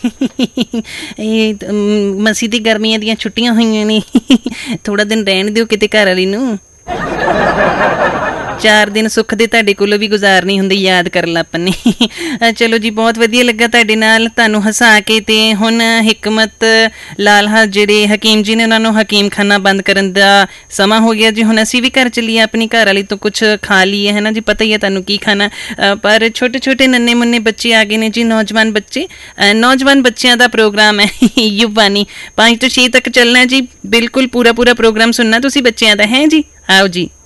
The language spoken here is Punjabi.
ਇਹ ਮਸੀ ਦੀ ਗਰਮੀਆਂ ਦੀਆਂ ਛੁੱਟੀਆਂ ਹੋਈਆਂ ਨੇ, ਥੋੜ੍ਹਾ ਦਿਨ ਰਹਿਣ ਦਿਓ ਕਿਤੇ ਘਰ ਵਾਲੀ ਨੂੰ। 4 ਦਿਨ ਸੁੱਖ ਦੇ ਤੁਹਾਡੇ ਕੋਲੋਂ ਵੀ ਗੁਜ਼ਾਰਨੀ ਹੁੰਦੀ, ਯਾਦ ਕਰ ਲਾ ਆਪਾਂ ਨੇ। ਚਲੋ ਜੀ, ਬਹੁਤ ਵਧੀਆ ਲੱਗਾ ਤੁਹਾਡੇ ਨਾਲ, ਤੁਹਾਨੂੰ ਹਸਾ ਕੇ। ਅਤੇ ਹੁਣ ਹਿਕਮਤ ਲਾਲ ਜਿਹੜੇ ਹਕੀਮ ਜੀ ਨੇ, ਉਹਨਾਂ ਨੂੰ ਹਕੀਮ ਖਾਨਾ ਬੰਦ ਕਰਨ ਦਾ ਸਮਾਂ ਹੋ ਗਿਆ ਜੀ। ਹੁਣ ਅਸੀਂ ਵੀ ਘਰ ਚੱਲੀਏ, ਆਪਣੀ ਘਰ ਵਾਲੀ ਤੋਂ ਕੁਛ ਖਾ ਲਈਏ, ਹੈ ਨਾ ਜੀ। ਪਤਾ ਹੀ ਹੈ ਤੁਹਾਨੂੰ ਕੀ ਖਾਣਾ। ਪਰ ਛੋਟੇ ਛੋਟੇ ਨੰਨੇ ਮੁੰਨੇ ਬੱਚੇ ਆ ਗਏ ਨੇ ਜੀ, ਨੌਜਵਾਨ ਬੱਚੇ। ਨੌਜਵਾਨ ਬੱਚਿਆਂ ਦਾ ਪ੍ਰੋਗਰਾਮ ਹੈ ਯੁਬਾਨੀ, 5 ਤੋਂ 6 ਤੱਕ ਚੱਲਣਾ ਜੀ। ਬਿਲਕੁਲ ਪੂਰਾ ਪ੍ਰੋਗਰਾਮ ਸੁਣਨਾ ਤੁਸੀਂ ਬੱਚਿਆਂ ਦਾ, ਹੈ ਜੀ। ਆਓ ਜੀ।